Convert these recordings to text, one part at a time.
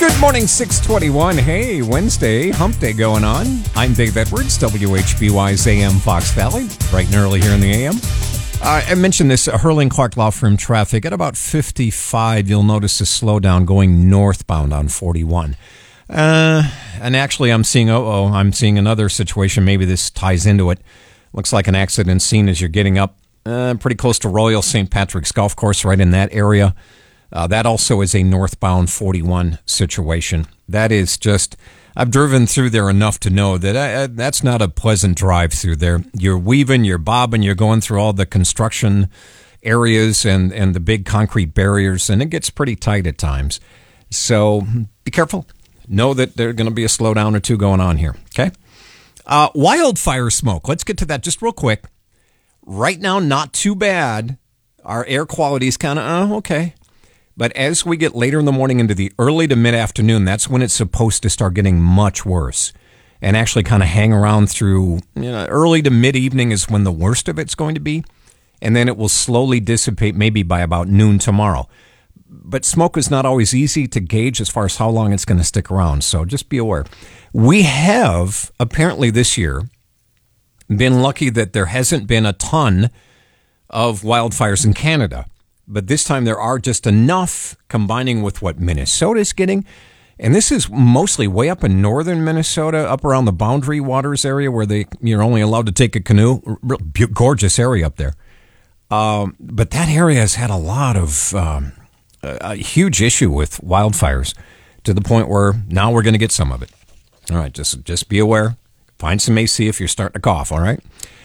Morning 621. Hey, Wednesday, hump day going on. I'm Dave Edwards, WHBY's AM Fox Valley, bright and early here in the AM. I mentioned this, Hurling Clark Law Firm traffic. At about 55, you'll notice a slowdown going northbound on 41. And actually, I'm seeing another situation. Maybe this ties into it. Looks like an accident scene as you're getting up pretty close to Royal St. Patrick's Golf Course, right in that area. That also is a northbound 41 situation. That is just, I've driven through there enough to know that that's not a pleasant drive through there. You're weaving, you're bobbing, you're going through all the construction areas and the big concrete barriers, and it gets pretty tight at times. So be careful. Know that there's going to be a slowdown or two going on here, okay? Wildfire smoke. Let's get to that just real quick. Right now, not too bad. Our air quality is kind of, okay. But as we get later in the morning into the early to mid-afternoon, that's when it's supposed to start getting much worse and actually kind of hang around through early to mid-evening is when the worst of it's going to be. And then it will slowly dissipate maybe by about noon tomorrow. But smoke is not always easy to gauge as far as how long it's going to stick around. So just be aware. We have, apparently this year, been lucky that there hasn't been a ton of wildfires in Canada. But this time there are just enough combining with what Minnesota's getting. And this is mostly way up in northern Minnesota, up around the Boundary Waters area where you're only allowed to take a canoe. Gorgeous area up there. But that area has had a lot of a huge issue with wildfires to the point where now we're going to get some of it. All right, just be aware. Find some AC if you're starting to cough, all right?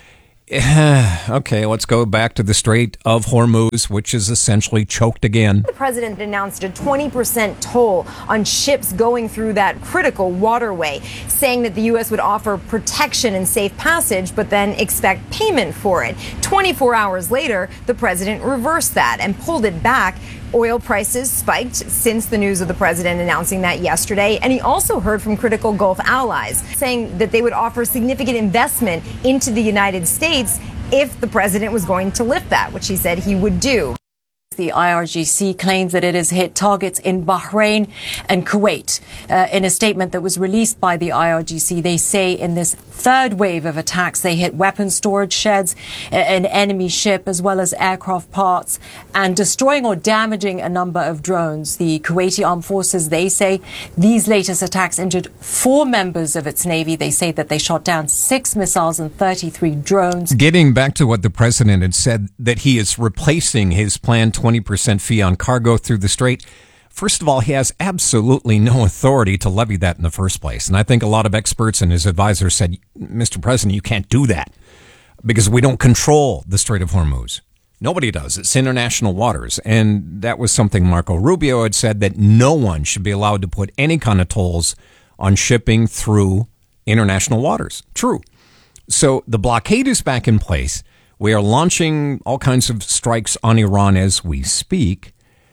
Okay, let's go back to the Strait of Hormuz, which is essentially choked again. The president announced a 20% toll on ships going through that critical waterway, saying that the U.S. would offer protection and safe passage, but then expect payment for it. 24 hours later, the president reversed that and pulled it back. Oil prices spiked since the news of the president announcing that yesterday. And he also heard from critical Gulf allies saying that they would offer significant investment into the United States if the president was going to lift that, which he said he would do. The IRGC claims that it has hit targets in Bahrain and Kuwait. In a statement that was released by the IRGC, they say in this third wave of attacks, they hit weapon storage sheds, an enemy ship, as well as aircraft parts, and destroying or damaging a number of drones. The Kuwaiti Armed Forces, they say these latest attacks injured 4 members of its navy. They say that they shot down 6 missiles and 33 drones. Getting back to what the president had said, that he is replacing his planned 20% fee on cargo through the strait. First of all, he has absolutely no authority to levy that in the first place. And I think a lot of experts and his advisors said, Mr. President, you can't do that because we don't control the Strait of Hormuz. Nobody does. It's international waters. And that was something Marco Rubio had said, that no one should be allowed to put any kind of tolls on shipping through international waters. True. So the blockade is back in place. We are launching all kinds of strikes on Iran as we speak.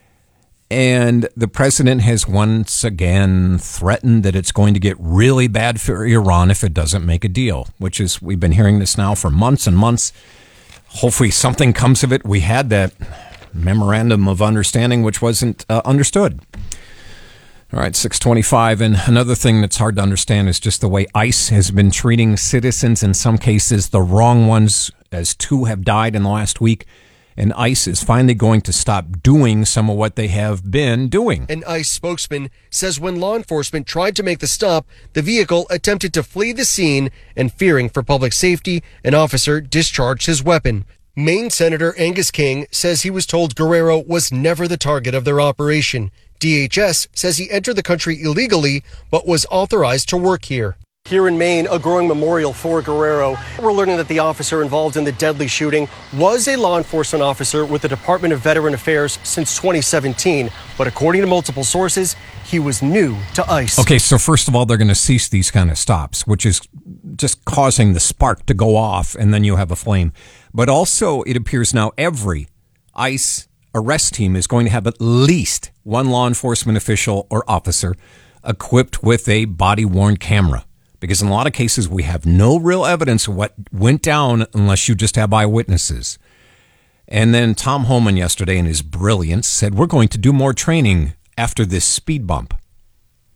And the president has once again threatened that it's going to get really bad for Iran if it doesn't make a deal, which is, we've been hearing this now for months and months. Hopefully something comes of it. We had that memorandum of understanding, which wasn't understood. All right, 625. And another thing that's hard to understand is just the way ICE has been treating citizens, in some cases the wrong ones, as 2 have died in the last week. And ICE is finally going to stop doing some of what they have been doing. An ICE spokesman says when law enforcement tried to make the stop, the vehicle attempted to flee the scene, and fearing for public safety, an officer discharged his weapon. Maine Senator Angus King says he was told Guerrero was never the target of their operation. DHS says he entered the country illegally, but was authorized to work here. Here in Maine, a growing memorial for Guerrero. We're learning that the officer involved in the deadly shooting was a law enforcement officer with the Department of Veteran Affairs since 2017. But according to multiple sources, he was new to ICE. Okay, so first of all, they're going to cease these kind of stops, which is just causing the spark to go off, and then you have a flame. But also, it appears now every ICE arrest team is going to have at least one law enforcement official or officer equipped with a body-worn camera. Because in a lot of cases, we have no real evidence of what went down unless you just have eyewitnesses. And then Tom Homan yesterday, in his brilliance, said, we're going to do more training after this speed bump.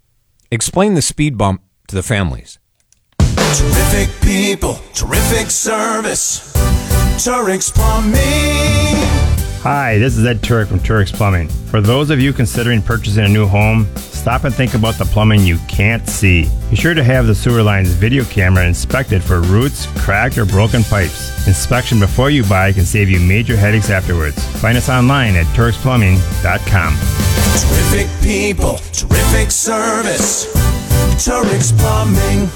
Explain the speed bump to the families. Terrific people, terrific service. Turek's Plumbing. Hi, this is Ed Turek from Turek's Plumbing. For those of you considering purchasing a new home, stop and think about the plumbing you can't see. Be sure to have the sewer line's video camera inspected for roots, cracked, or broken pipes. Inspection before you buy can save you major headaches afterwards. Find us online at Turek'sPlumbing.com. Terrific people, terrific service. Turek's Plumbing.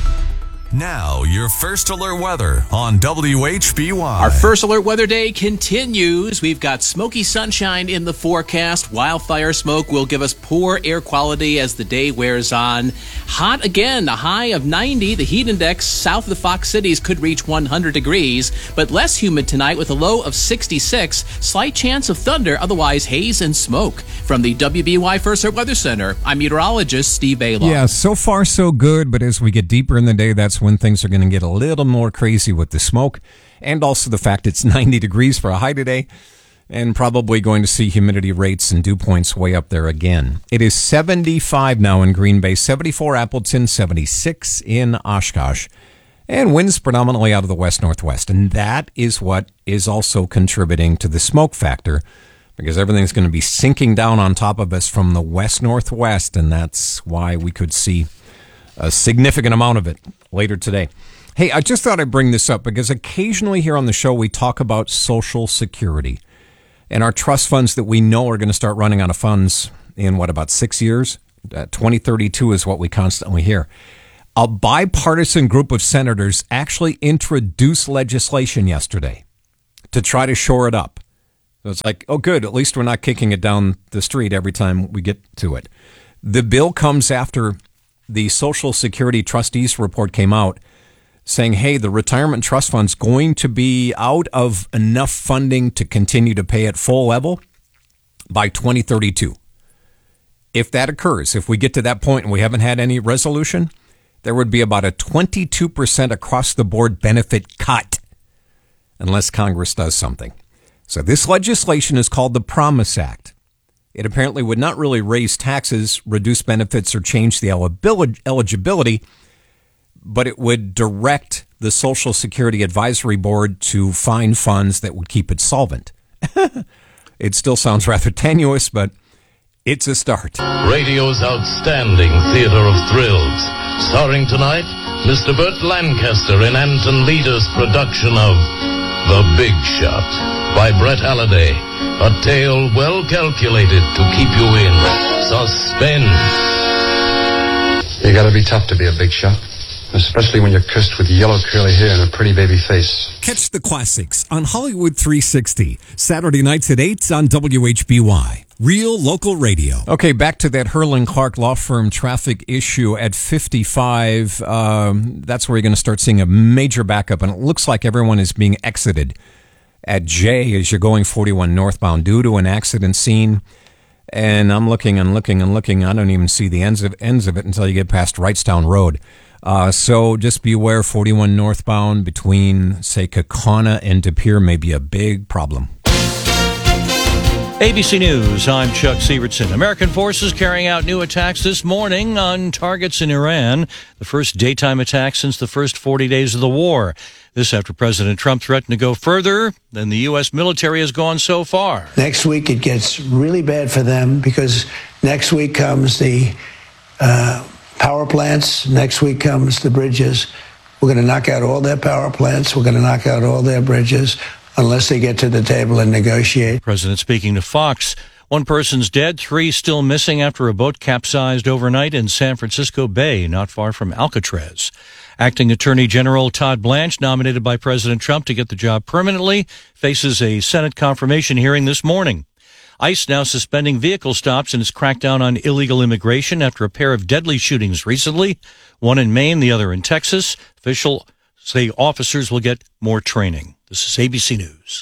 Now, your first alert weather on WHBY. Our first alert weather day continues. We've got smoky sunshine in the forecast. Wildfire smoke will give us poor air quality as the day wears on. Hot again, a high of 90. The heat index south of the Fox Cities could reach 100 degrees, but less humid tonight with a low of 66. Slight chance of thunder, otherwise haze and smoke. From the WBY First Alert Weather Center, I'm meteorologist Steve Baylor. Yeah, so far so good, but as we get deeper in the day, that's when things are going to get a little more crazy with the smoke, and also the fact it's 90 degrees for a high today, and probably going to see humidity rates and dew points way up there again. It is 75 now in Green Bay, 74 Appleton, 76 in Oshkosh, and winds predominantly out of the west-northwest, and that is what is also contributing to the smoke factor, because everything's going to be sinking down on top of us from the west-northwest, and that's why we could see a significant amount of it later today. Hey, I just thought I'd bring this up because occasionally here on the show we talk about Social Security and our trust funds that we know are going to start running out of funds in, about 6 years? 2032 is what we constantly hear. A bipartisan group of senators actually introduced legislation yesterday to try to shore it up. So it's like, oh, good, at least we're not kicking it down the street every time we get to it. The bill comes after the Social Security trustees report came out saying, hey, the retirement trust fund's going to be out of enough funding to continue to pay at full level by 2032. If that occurs, if we get to that point and we haven't had any resolution, there would be about a 22% across the board benefit cut unless Congress does something. So this legislation is called the Promise Act. It apparently would not really raise taxes, reduce benefits, or change the eligibility, but it would direct the Social Security Advisory Board to find funds that would keep it solvent. It still sounds rather tenuous, but it's a start. Radio's outstanding theater of thrills. Starring tonight, Mr. Burt Lancaster in Anton Leader's production of The Big Shot by Brett Halliday. A tale well calculated to keep you in suspense. You gotta be tough to be a big shot, especially when you're cursed with yellow curly hair and a pretty baby face. Catch the classics on Hollywood 360, Saturday nights at 8 on WHBY. Real local radio. Okay, back to that Herlin Clark Law Firm traffic issue at 55. That's where you're going to start seeing a major backup, and it looks like everyone is being exited at J as you're going 41 northbound due to an accident scene. And I'm looking and looking and looking. I don't even see the ends of it until you get past Wrightstown Road. So just beware, 41 northbound between, say, Kaukauna and De Pere may be a big problem. ABC News, I'm Chuck Sievertson. American forces carrying out new attacks this morning on targets in Iran, the first daytime attack since the first 40 days of the war. This after President Trump threatened to go further than the U.S. military has gone so far. Next week it gets really bad for them because next week comes the power plants, next week comes the bridges. We're going to knock out all their power plants, we're going to knock out all their bridges, unless they get to the table and negotiate. President speaking to Fox. One person's dead, 3 still missing after a boat capsized overnight in San Francisco Bay, not far from Alcatraz. Acting Attorney General Todd Blanche, nominated by President Trump to get the job permanently, faces a Senate confirmation hearing this morning. ICE now suspending vehicle stops in its crackdown on illegal immigration after a pair of deadly shootings recently, one in Maine, the other in Texas. Officials say officers will get more training. This is ABC News.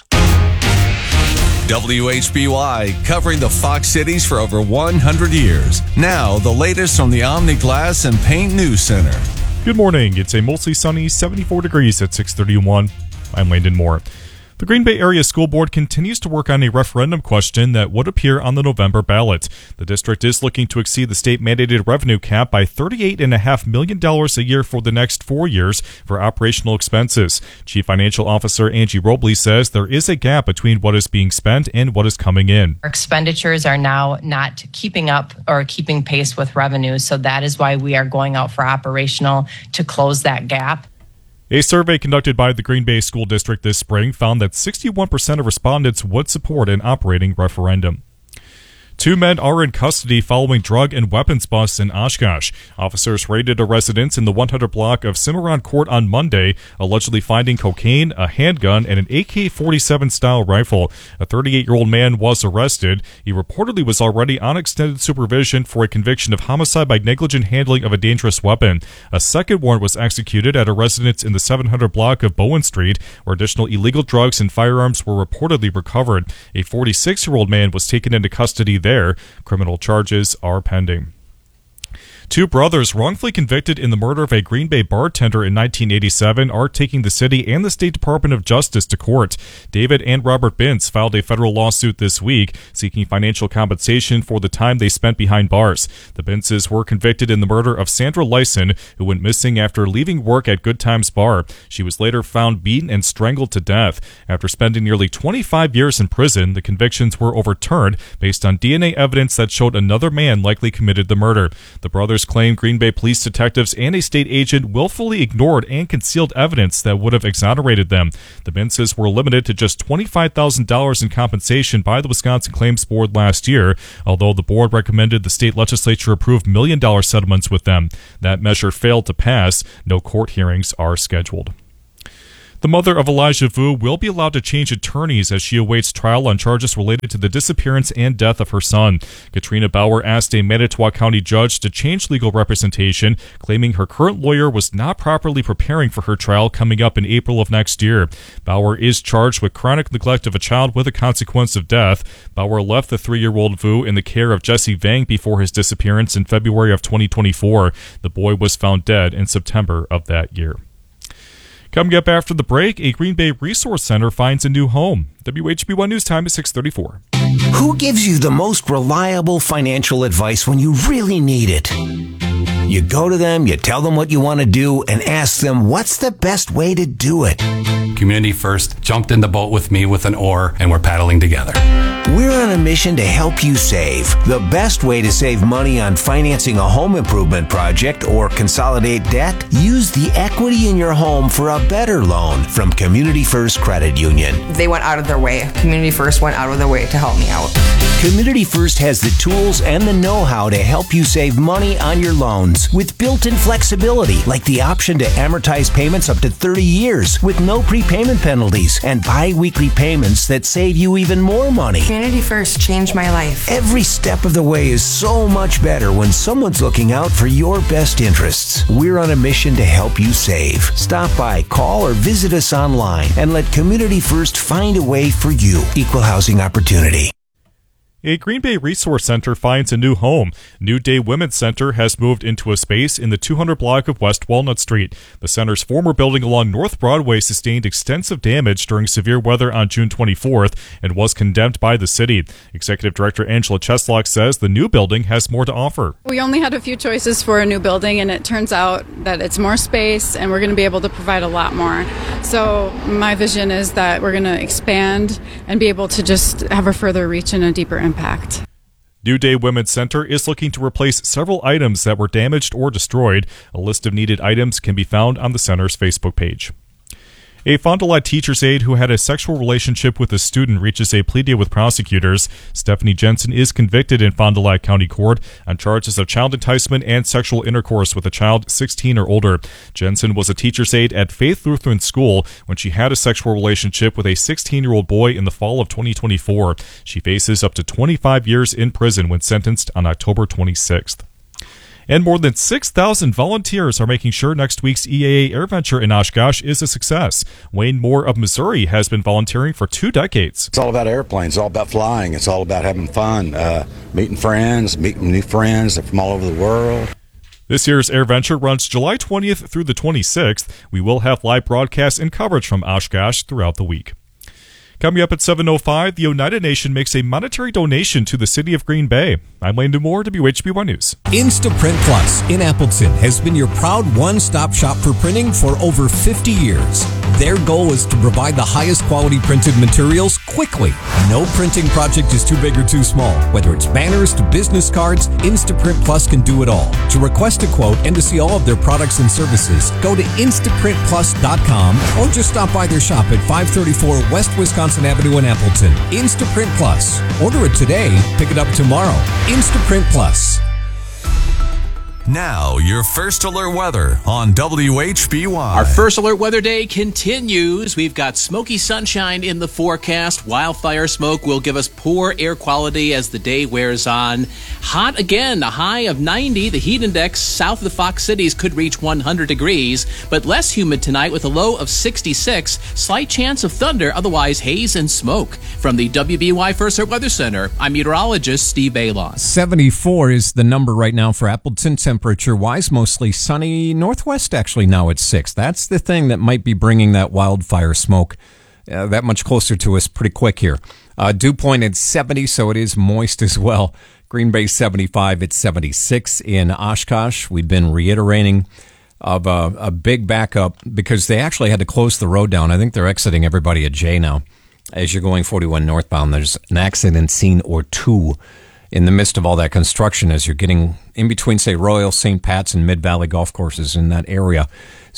WHBY, covering the Fox Cities for over 100 years. Now, the latest from the Omni Glass and Paint News Center. Good morning. It's a mostly sunny 74 degrees at 6:31. I'm Landon Moore. The Green Bay Area School Board continues to work on a referendum question that would appear on the November ballot. The district is looking to exceed the state-mandated revenue cap by $38.5 million a year for the next 4 years for operational expenses. Chief Financial Officer Angie Robley says there is a gap between what is being spent and what is coming in. Our expenditures are now not keeping up or keeping pace with revenues, so that is why we are going out for operational to close that gap. A survey conducted by the Green Bay School District this spring found that 61% of respondents would support an operating referendum. 2 men are in custody following drug and weapons busts in Oshkosh. Officers raided a residence in the 100 block of Cimarron Court on Monday, allegedly finding cocaine, a handgun, and an AK-47 style rifle. A 38-year-old man was arrested. He reportedly was already on extended supervision for a conviction of homicide by negligent handling of a dangerous weapon. A second warrant was executed at a residence in the 700 block of Bowen Street, where additional illegal drugs and firearms were reportedly recovered. A 46-year-old man was taken into custody there. Criminal charges are pending. 2 brothers wrongfully convicted in the murder of a Green Bay bartender in 1987 are taking the city and the State Department of Justice to court. David and Robert Bintz filed a federal lawsuit this week seeking financial compensation for the time they spent behind bars. The Bintzes were convicted in the murder of Sandra Lyson, who went missing after leaving work at Good Times Bar. She was later found beaten and strangled to death. After spending nearly 25 years in prison, the convictions were overturned based on DNA evidence that showed another man likely committed the murder. The brothers claim Green Bay police detectives and a state agent willfully ignored and concealed evidence that would have exonerated them. The Bintzes were limited to just $25,000 in compensation by the Wisconsin Claims Board last year, although the board recommended the state legislature approve million-dollar settlements with them. That measure failed to pass. No court hearings are scheduled. The mother of Elijah Vu will be allowed to change attorneys as she awaits trial on charges related to the disappearance and death of her son. Katrina Bauer asked a Manitowoc County judge to change legal representation, claiming her current lawyer was not properly preparing for her trial coming up in April of next year. Bauer is charged with chronic neglect of a child with a consequence of death. Bauer left the 3-year-old Vu in the care of Jesse Vang before his disappearance in February of 2024. The boy was found dead in September of that year. Coming up after the break, a Green Bay Resource Center finds a new home. WHB1 News Time is 6:34. Who gives you the most reliable financial advice when you really need it? You go to them, you tell them what you want to do, and ask them what's the best way to do it. Community First jumped in the boat with me with an oar, and we're paddling together. We're on a mission to help you save. The best way to save money on financing a home improvement project or consolidate debt? Use the equity in your home for a better loan from Community First Credit Union. They went out of their way. Community First went out of their way to help me out. Community First has the tools and the know-how to help you save money on your loans with built-in flexibility, like the option to amortize payments up to 30 years with no prepayment penalties and bi-weekly payments that save you even more money. Community First changed my life. Every step of the way is so much better when someone's looking out for your best interests. We're on a mission to help you save. Stop by, call, or visit us online and let Community First find a way for you. Equal housing opportunity. A Green Bay Resource Center finds a new home. New Day Women's Center has moved into a space in the 200 block of West Walnut Street. The center's former building along North Broadway sustained extensive damage during severe weather on June 24th and was condemned by the city. Executive Director Angela Cheslock says the new building has more to offer. We only had a few choices for a new building, and it turns out that it's more space and we're going to be able to provide a lot more. So my vision is that we're going to expand and be able to just have a further reach and a deeper impact. New Day Women's Center is looking to replace several items that were damaged or destroyed. A list of needed items can be found on the center's Facebook page. A Fond du Lac teacher's aide who had a sexual relationship with a student reaches a plea deal with prosecutors. Stephanie Jensen is convicted in Fond du Lac County Court on charges of child enticement and sexual intercourse with a child 16 or older. Jensen was a teacher's aide at Faith Lutheran School when she had a sexual relationship with a 16-year-old boy in the fall of 2024. She faces up to 25 years in prison when sentenced on October 26th. And more than 6,000 volunteers are making sure next week's EAA AirVenture in Oshkosh is a success. Wayne Moore of Missouri has been volunteering for 2 decades. It's all about airplanes. It's all about flying. It's all about having fun, meeting friends, meeting new friends from all over the world. This year's AirVenture runs July 20th through the 26th. We will have live broadcasts and coverage from Oshkosh throughout the week. Coming up at 7:05, the Oneida Nation makes a monetary donation to the city of Green Bay. I'm Landon Moore, WHB1 News. Instaprint Plus in Appleton has been your proud one-stop shop for printing for over 50 years. Their goal is to provide the highest quality printed materials quickly. No printing project is too big or too small. Whether it's banners to business cards, Instaprint Plus can do it all. To request a quote and to see all of their products and services, go to instaprintplus.com or just stop by their shop at 534 West Wisconsin Avenue in Appleton. Instaprint Plus. Order it today, pick it up tomorrow. Instaprint Plus. Now, your first alert weather on WHBY. Our first alert weather day continues. We've got smoky sunshine in the forecast. Wildfire smoke will give us poor air quality as the day wears on. Hot again, a high of 90. The heat index south of the Fox Cities could reach 100 degrees, but less humid tonight with a low of 66. Slight chance of thunder, otherwise haze and smoke. From the WBY First Alert Weather Center, I'm meteorologist Steve Baylon. 74 is the number right now for Appleton. Temperature-wise, mostly sunny. Northwest actually now at 6. That's the thing that might be bringing that wildfire smoke that much closer to us pretty quick here. Dew point at 70, so it is moist as well. Green Bay 75, it's 76 in Oshkosh. We've been reiterating of a big backup because they actually had to close the road down. I think they're exiting everybody at J now. As you're going 41 northbound, there's an accident scene or two in the midst of all that construction as you're getting in between, say, Royal, St. Pat's, and Mid-Valley golf courses in that area.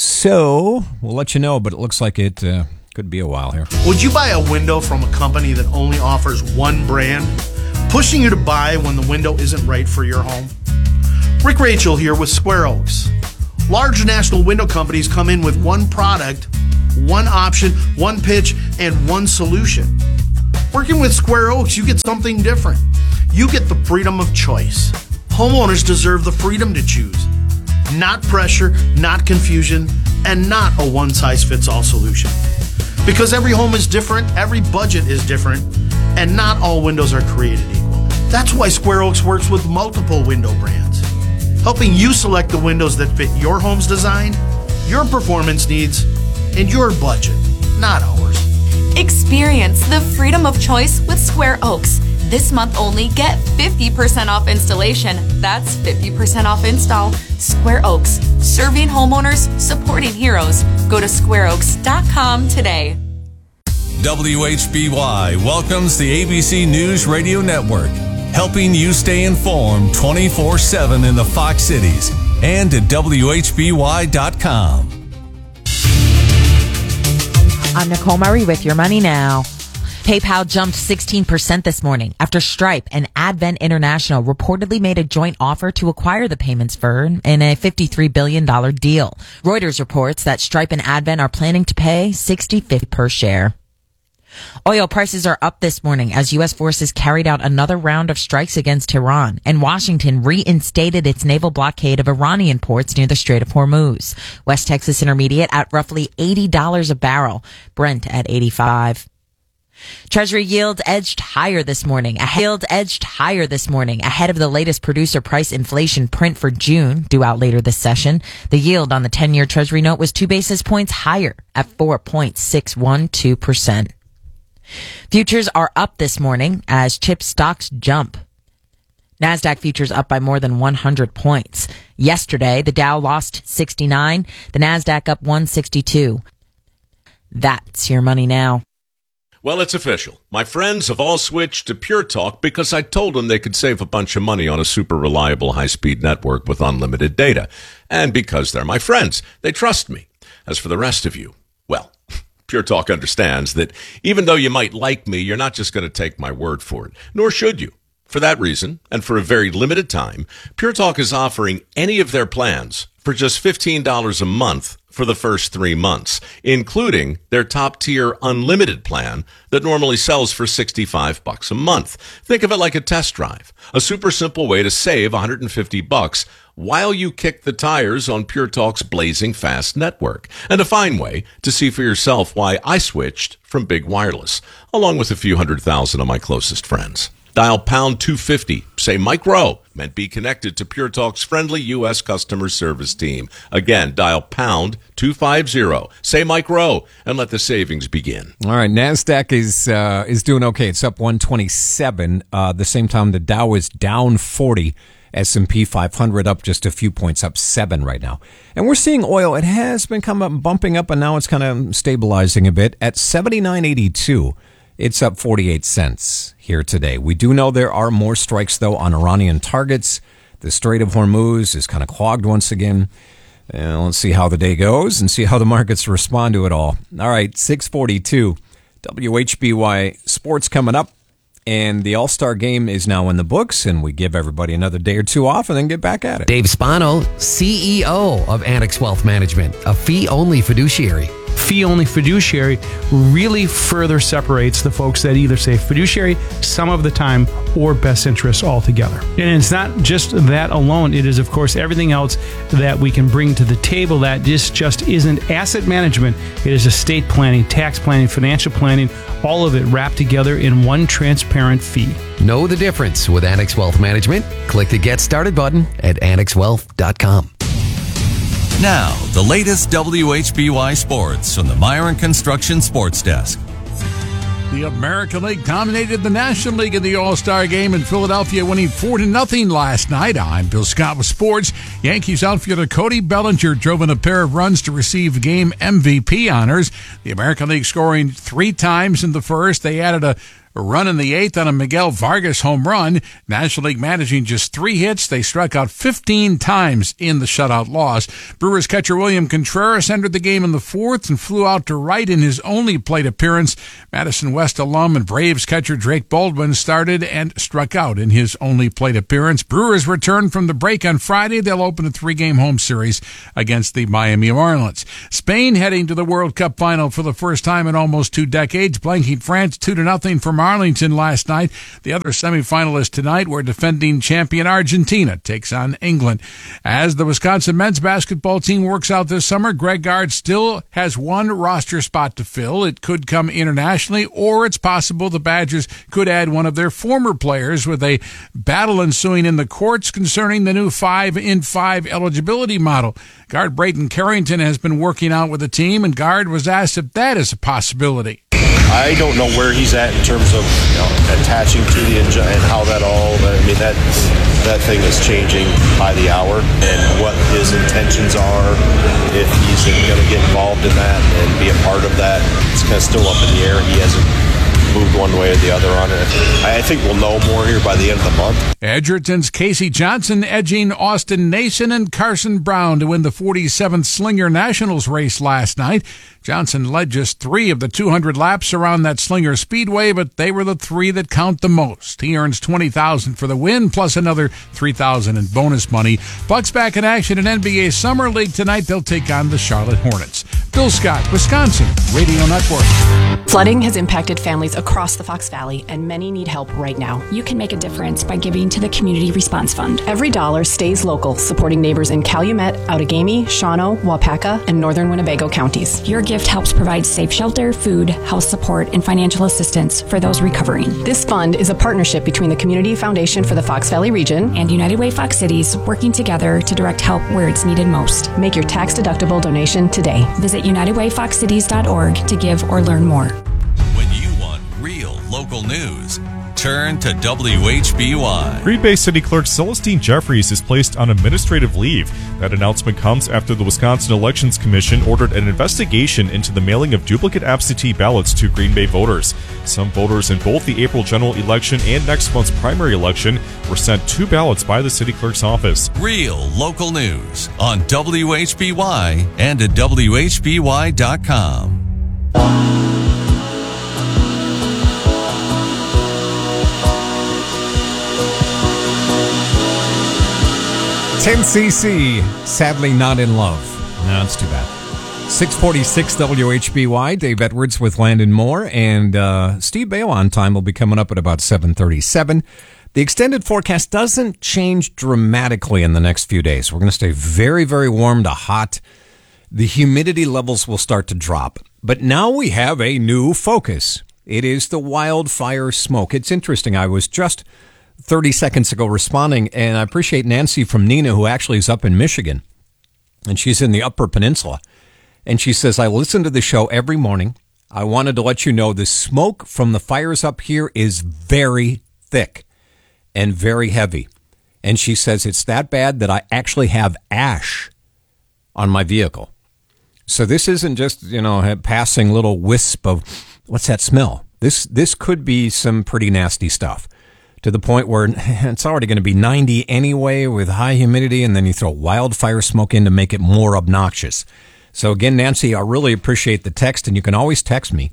So we'll let you know, but it looks like it could be a while here. Would you buy a window from a company that only offers one brand, pushing you to buy when the window isn't right for your home? Rick Rachel here with Square Oaks. Large national window companies come in with one product, one option, one pitch, and one solution. Working with Square Oaks, you get something different. You get the freedom of choice. Homeowners deserve the freedom to choose. Not pressure, not confusion, and not a one-size-fits-all solution. Because every home is different, every budget is different, and not all windows are created equal. That's why Square Oaks works with multiple window brands, helping you select the windows that fit your home's design, your performance needs, and your budget, not ours. Experience the freedom of choice with Square Oaks. This month only, get 50% off installation. That's 50% off install. Square Oaks, serving homeowners, supporting heroes. Go to squareoaks.com today. WHBY welcomes the ABC News Radio Network, helping you stay informed 24/7 in the Fox Cities and at WHBY.com. I'm Nicole Murray with Your Money Now. PayPal jumped 16% this morning after Stripe and Advent International reportedly made a joint offer to acquire the payments firm in a $53 billion deal. Reuters reports that Stripe and Advent are planning to pay $60.50 per share. Oil prices are up this morning as U.S. forces carried out another round of strikes against Iran, and Washington reinstated its naval blockade of Iranian ports near the Strait of Hormuz. West Texas Intermediate at roughly $80 a barrel, Brent at $85. Treasury yields edged higher this morning ahead of the latest producer price inflation print for June, due out later this session. The yield on the 10-year Treasury note was 2 basis points higher at 4.612%. Futures are up this morning as chip stocks jump. NASDAQ futures up by more than 100 points. Yesterday, the Dow lost 69, the NASDAQ up 162. That's Your Money Now. Well, it's official. My friends have all switched to Pure Talk because I told them they could save a bunch of money on a super reliable high-speed network with unlimited data. And because they're my friends, they trust me. As for the rest of you, well, Pure Talk understands that even though you might like me, you're not just going to take my word for it, nor should you. For that reason, and for a very limited time, Pure Talk is offering any of their plans for just $15 a month for the first 3 months, including their top-tier unlimited plan that normally sells for $65 a month. Think of it like a test drive, a super simple way to save $150 while you kick the tires on Pure Talk's blazing fast network, and a fine way to see for yourself why I switched from Big Wireless, along with a few 100,000 of my closest friends. Dial pound 250. Say Mike Rowe. Meant be connected to Pure Talk's friendly U.S. customer service team. Again, dial pound 250. Say Mike Rowe and let the savings begin. All right, NASDAQ is doing okay. It's up 127. The same time, the Dow is down 40. S&P 500 up just a few points, up 7 right now. And we're seeing oil. It has been bumping up, and now it's kind of stabilizing a bit at $79.82. It's up 48 cents here today. We do know there are more strikes, though, on Iranian targets. The Strait of Hormuz is kind of clogged once again. Let's see how the day goes and see how the markets respond to it all. All right, 642 WHBY Sports coming up. And the All-Star Game is now in the books, and we give everybody another day or two off and then get back at it. Dave Spano, CEO of Annex Wealth Management, a fee-only fiduciary. Fee-only fiduciary really further separates the folks that either say fiduciary some of the time or best interests altogether. And it's not just that alone. It is, of course, everything else that we can bring to the table that just isn't asset management. It is estate planning, tax planning, financial planning, all of it wrapped together in one transparent fee. Know the difference with Annex Wealth Management. Click the Get Started button at annexwealth.com. Now, the latest WHBY sports from the Myron Construction Sports Desk. The American League dominated the National League in the All-Star Game in Philadelphia, winning 4-0 last night. I'm Bill Scott with sports. Yankees outfielder Cody Bellinger drove in a pair of runs to receive game MVP honors. The American League scoring 3 times in the first. They added a run in the 8th on a Miguel Vargas home run. National League managing just 3 hits. They struck out 15 times in the shutout loss. Brewers catcher William Contreras entered the game in the 4th and flew out to right in his only plate appearance. Madison West alum and Braves catcher Drake Baldwin started and struck out in his only plate appearance. Brewers return from the break on Friday. They'll open a 3-game home series against the Miami Marlins. Spain heading to the World Cup final for the first time in almost 2 decades, blanking France 2-0 from Arlington last night. The other semifinalists tonight were defending champion Argentina takes on England. As the Wisconsin men's basketball team works out this summer, Greg Gard still has 1 roster spot to fill. It could come internationally, or it's possible the Badgers could add one of their former players, with a battle ensuing in the courts concerning the new 5-in-5 eligibility model. Guard Brayton Carrington has been working out with the team, and Gard was asked if that is a possibility. I don't know where he's at in terms of attaching to the engine and how that all. I mean, that thing is changing by the hour, and what his intentions are, if he's going to get involved in that and be a part of that, it's kind of still up in the air. He hasn't moved one way or the other on it. I think we'll know more here by the end of the month. Edgerton's Casey Johnson edging Austin Nason and Carson Brown to win the 47th Slinger Nationals race last night. Johnson led just 3 of the 200 laps around that Slinger Speedway, but they were the 3 that count the most. He earns $20,000 for the win, plus another $3,000 in bonus money. Bucks back in action in NBA Summer League tonight. They'll take on the Charlotte Hornets. Bill Scott, Wisconsin Radio Network. Flooding has impacted families across the Fox Valley, and many need help right now. You can make a difference by giving to the Community Response Fund. Every dollar stays local, supporting neighbors in Calumet, Outagamie, Shawano, Waupaca, and northern Winnebago counties. Your gift helps provide safe shelter, food, health support, and financial assistance for those recovering. This fund is a partnership between the Community Foundation for the Fox Valley region and United Way Fox Cities, working together to direct help where it's needed most. Make your tax-deductible donation today. Visit UnitedWayFoxCities.org to give or learn more. When you want real local news, turn to WHBY. Green Bay City Clerk Celestine Jeffries is placed on administrative leave. That announcement comes after the Wisconsin Elections Commission ordered an investigation into the mailing of duplicate absentee ballots to Green Bay voters. Some voters in both the April general election and next month's primary election were sent 2 ballots by the city clerk's office. Real local news on WHBY and at WHBY.com. CC, sadly not in love. No, it's too bad. 646 WHBY, Dave Edwards with Landon Moore, and Steve Bale on time will be coming up at about 7:37. The extended forecast doesn't change dramatically in the next few days. We're going to stay very, very warm to hot. The humidity levels will start to drop. But now we have a new focus. It is the wildfire smoke. It's interesting. I was just 30 seconds ago responding, and I appreciate Nancy from Neenah, who actually is up in Michigan, and she's in the Upper Peninsula. And she says, I listen to the show every morning. I wanted to let you know the smoke from the fires up here is very thick and very heavy. And she says it's that bad that I actually have ash on my vehicle. So this isn't just, a passing little wisp of, what's that smell? This could be some pretty nasty stuff, to the point where it's already going to be 90 anyway with high humidity, and then you throw wildfire smoke in to make it more obnoxious. So again, Nancy, I really appreciate the text, and you can always text me,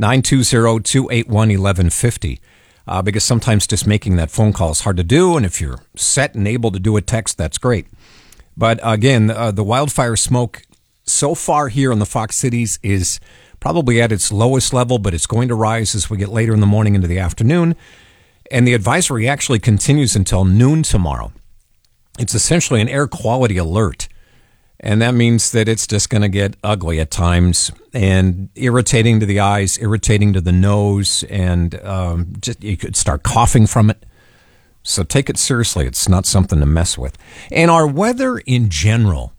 920-281-1150. Because sometimes just making that phone call is hard to do, and if you're set and able to do a text, that's great. But again, the wildfire smoke so far here in the Fox Cities is probably at its lowest level, but it's going to rise as we get later in the morning into the afternoon. And the advisory actually continues until noon tomorrow. It's essentially an air quality alert. And that means that it's just going to get ugly at times and irritating to the eyes, irritating to the nose, and just you could start coughing from it. So take it seriously. It's not something to mess with. And our weather in general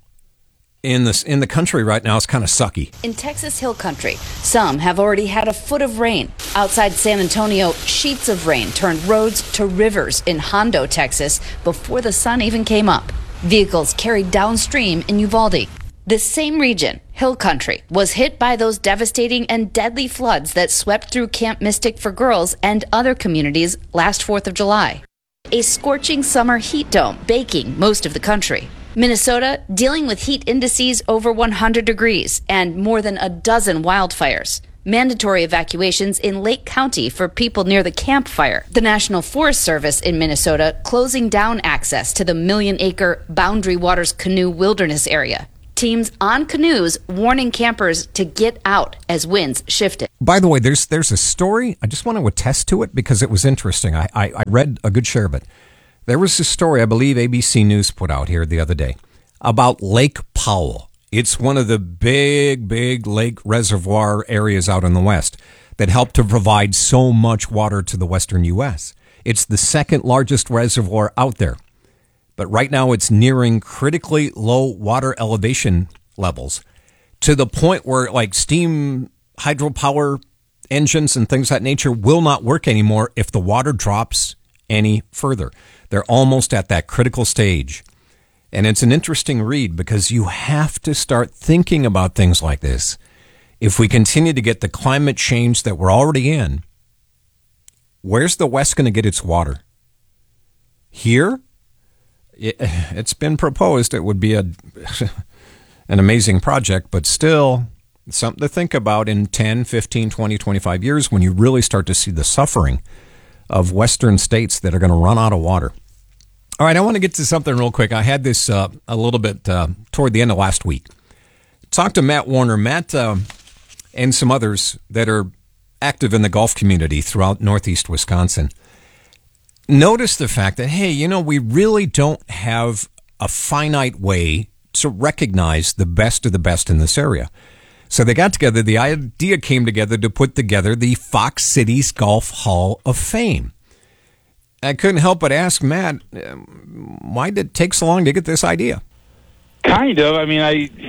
in the country right now is kind of sucky. In Texas Hill Country, some have already had a foot of rain. Outside San Antonio, sheets of rain turned roads to rivers in Hondo, Texas, before the sun even came up. Vehicles carried downstream in Uvalde. This same region, Hill Country, was hit by those devastating and deadly floods that swept through Camp Mystic for Girls and other communities last 4th of July. A scorching summer heat dome baking most of the country. Minnesota dealing with heat indices over 100 degrees and more than a dozen wildfires. Mandatory evacuations in Lake County for people near the Camp Fire. The National Forest Service in Minnesota closing down access to the million-acre Boundary Waters Canoe Wilderness area. Teams on canoes warning campers to get out as winds shifted. By the way, there's a story. I just want to attest to it because it was interesting. I read a good share of it. There was a story I believe ABC News put out here the other day about Lake Powell. It's one of the big lake reservoir areas out in the West that help to provide so much water to the western U.S. It's the second largest reservoir out there. But right now it's nearing critically low water elevation levels to the point where like steam hydropower engines and things of that nature will not work anymore if the water drops any further. They're almost at that critical stage. And it's an interesting read because you have to start thinking about things like this. If we continue to get the climate change that we're already in, where's the West going to get its water? Here? It's been proposed it would be an amazing project, but still something to think about in 10, 15, 20, 25 years when you really start to see the suffering of Western states that are going to run out of water. All right, I want to get to something real quick. I had this a little bit toward the end of last week. Talked to Matt Warner. Matt and some others that are active in the golf community throughout northeast Wisconsin. Notice the fact that, hey, we really don't have a finite way to recognize the best of the best in this area. So they got together. The idea came together to put together the Fox Cities Golf Hall of Fame. I couldn't help but ask Matt, why did it take so long to get this idea? Kind of. I mean,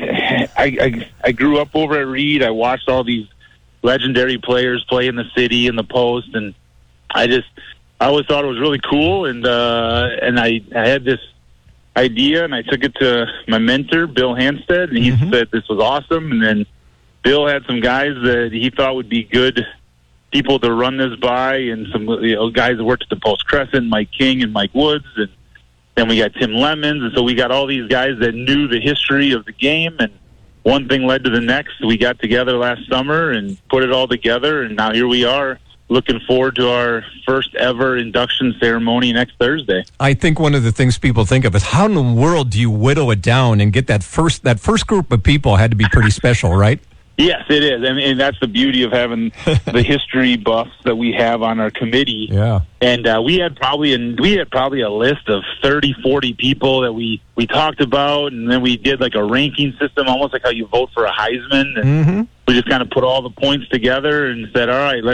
I grew up over at Reed. I watched all these legendary players play in the city and the Post, and I always thought it was really cool. And I had this idea, and I took it to my mentor, Bill Hanstead, and he said this was awesome. And then Bill had some guys that he thought would be good people to run this by, and some guys that worked at the Post Crescent, Mike King and Mike Woods, and then we got Tim Lemons, and so we got all these guys that knew the history of the game, and one thing led to the next. We got together last summer and put it all together, and now here we are, looking forward to our first ever induction ceremony next Thursday. I think one of the things people think of is how in the world do you whittle it down and get that first group of people had to be pretty special, right? Yes, it is. And that's the beauty of having the history buffs that we have on our committee. Yeah. And we had probably a list of 30, 40 people that we talked about, and then we did like a ranking system, almost like how you vote for a Heisman. And we just kind of put all the points together and said, all right, let's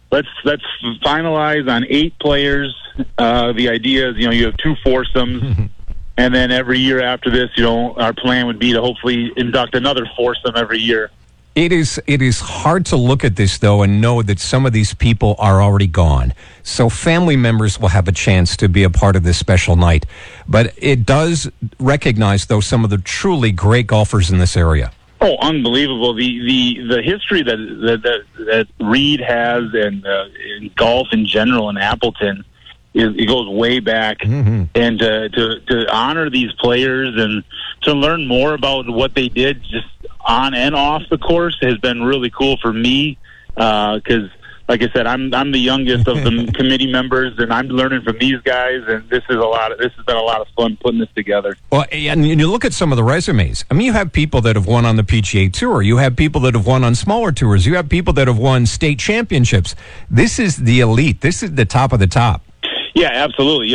let's finalize on 8 players. The idea is, you have 2 foursomes, and then every year after this, our plan would be to hopefully induct another foursome every year. It is hard to look at this, though, and know that some of these people are already gone. So family members will have a chance to be a part of this special night. But it does recognize, though, some of the truly great golfers in this area. Oh, unbelievable! The history that Reed has and in golf in general in Appleton, it goes way back. Mm-hmm. And to honor these players and to learn more about what they did just on and off the course has been really cool for me, because, like I said, I'm the youngest of the committee members, and I'm learning from these guys. And this has been a lot of fun putting this together. Well, and you look at some of the resumes. I mean, you have people that have won on the PGA Tour. You have people that have won on smaller tours. You have people that have won state championships. This is the elite. This is the top of the top. Yeah, absolutely.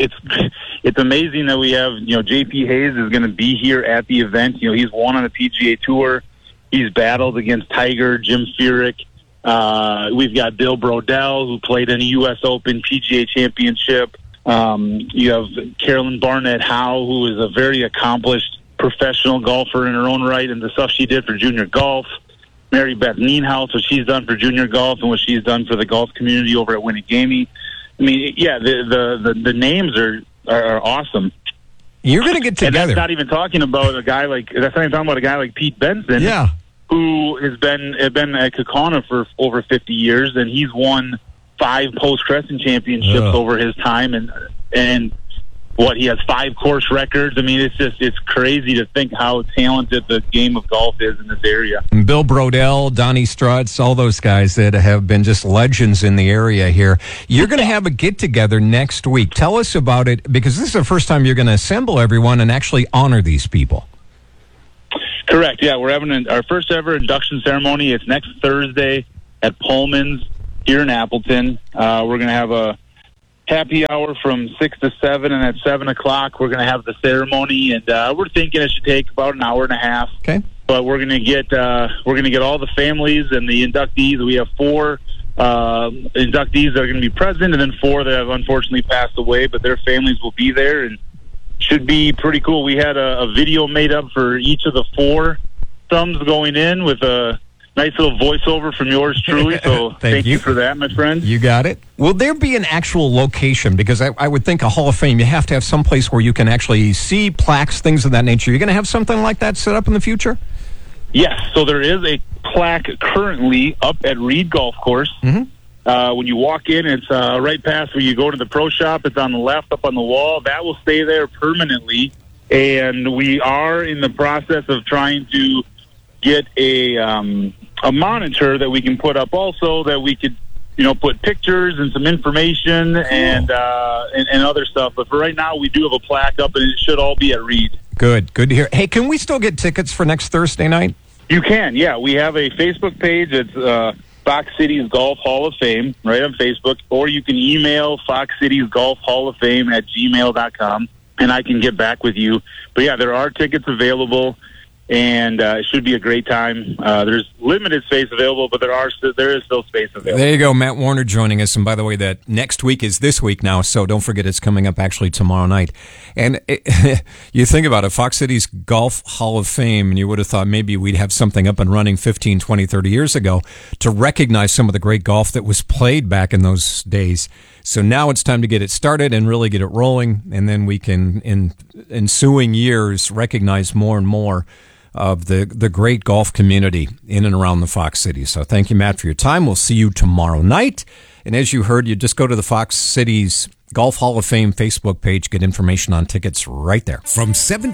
It's amazing that we have, J.P. Hayes is going to be here at the event. He's won on the PGA Tour. He's battled against Tiger, Jim Furyk. We've got Bill Brodell, who played in the U.S. Open PGA Championship. You have Carolyn Barnett Howe, who is a very accomplished professional golfer in her own right, and the stuff she did for junior golf. Mary Beth Nienhouse, what she's done for junior golf and what she's done for the golf community over at Winnigamie. I mean, yeah, the names are awesome. You're going to get together. And that's not even talking about a guy like Pete Benson, who has been at Kaukauna for over 50 years, and he's won 5 Post Crescent championships over his time, and he has 5 course records. I mean, it's crazy to think how talented the game of golf is in this area. Bill Brodell, Donnie Strutz, all those guys that have been just legends in the area here. You're going to have a get-together next week. Tell us about it, because this is the first time you're going to assemble everyone and actually honor these people. Correct, yeah. We're having our first ever induction ceremony. It's next Thursday at Pullman's here in Appleton. We're going to have a happy hour from 6 to 7, and at 7 o'clock we're going to have the ceremony, and we're thinking it should take about an hour and a half. Okay. But we're going to get all the families and the inductees. We have 4 inductees that are going to be present, and then 4 that have unfortunately passed away, but their families will be there, and should be pretty cool. We had a video made up for each of the 4 thumbs going in with a nice little voiceover from yours truly, so thank you for that, my friend. You got it. Will there be an actual location? Because I would think a Hall of Fame, you have to have some place where you can actually see plaques, things of that nature. You're going to have something like that set up in the future? Yes, so there is a plaque currently up at Reed Golf Course. Mm-hmm. When you walk in, it's right past where you go to the pro shop. It's on the left up on the wall. That will stay there permanently, and we are in the process of trying to get a monitor that we can put up also, that we could, put pictures and some information and other stuff. But for right now, we do have a plaque up, and it should all be at Reed. Good to hear. Hey, can we still get tickets for next Thursday night? You can, yeah. We have a Facebook page. It's Fox Cities Golf Hall of Fame, right on Facebook. Or you can email Fox Cities Golf Hall of Fame at gmail.com, and I can get back with you. But yeah, there are tickets available, and it should be a great time. There's limited space available, but there is still space available. There you go, Matt Warner joining us. And by the way, that next week is this week now, so don't forget it's coming up actually tomorrow night. And you think about it, Fox Cities Golf Hall of Fame, and you would have thought maybe we'd have something up and running 15, 20, 30 years ago to recognize some of the great golf that was played back in those days. So now it's time to get it started and really get it rolling, and then we can, in ensuing years, recognize more and more of the great golf community in and around the Fox City. So thank you, Matt, for your time. We'll see you tomorrow night. And as you heard, you just go to the Fox Cities Golf Hall of Fame Facebook page, get information on tickets right there. From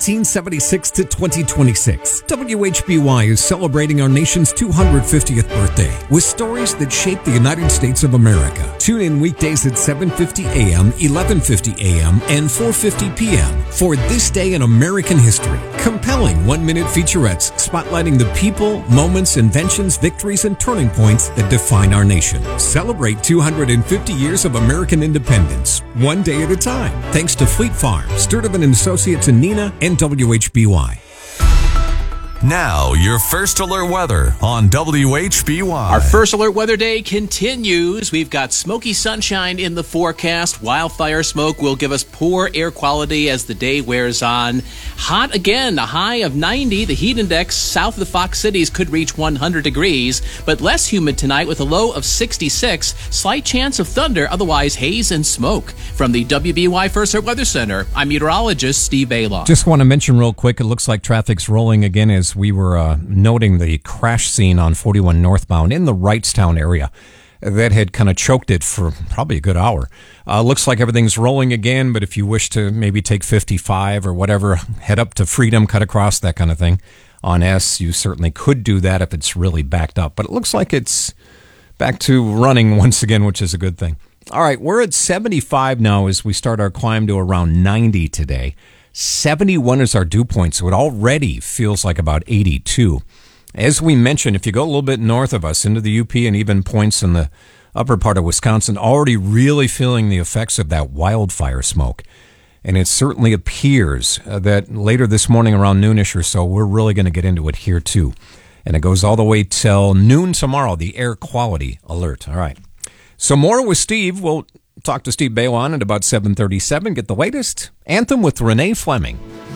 1776 to 2026, WHBY is celebrating our nation's 250th birthday with stories that shape the United States of America. Tune in weekdays at 7:50 a.m., 11:50 a.m., and 4:50 p.m. for This Day in American History. Compelling one-minute featurettes spotlighting the people, moments, inventions, victories, and turning points that define our nation. Celebrate 250 years of American independence, one day at a time. Thanks to Fleet Farm, Sturtevant & Associates in Neenah, and WHBY. Now, your first alert weather on WHBY. Our first alert weather day continues. We've got smoky sunshine in the forecast. Wildfire smoke will give us poor air quality as the day wears on. Hot again, a high of 90. The heat index south of the Fox Cities could reach 100 degrees, but less humid tonight with a low of 66. Slight chance of thunder, otherwise haze and smoke. From the WBY First Alert Weather Center, I'm meteorologist Steve Baylon. Just want to mention real quick, it looks like traffic's rolling again as we were noting the crash scene on 41 northbound in the Wrightstown area. That had kind of choked it for probably a good hour. Looks like everything's rolling again, but if you wish to maybe take 55 or whatever, head up to Freedom, cut across, that kind of thing. On S, you certainly could do that if it's really backed up. But it looks like it's back to running once again, which is a good thing. All right, we're at 75 now as we start our climb to around 90 today. 71 is our dew point, so it already feels like about 82. As we mentioned, if you go a little bit north of us into the UP and even points in the upper part of Wisconsin, already really feeling the effects of that wildfire smoke. And it certainly appears that later this morning around noonish or so, we're really going to get into it here too. And it goes all the way till noon tomorrow, the air quality alert. All right. So more with Steve. We'll talk to Steve Baylon at about 7:37. Get the latest anthem with Renee Fleming.